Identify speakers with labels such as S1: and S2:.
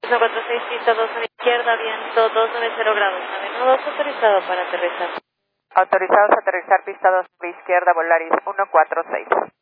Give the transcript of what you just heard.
S1: 146, pista 2 a la izquierda, viento 290 grados, 9 autorizado para aterrizar.
S2: Autorizados a aterrizar pista 2 a la izquierda, Volaris 146.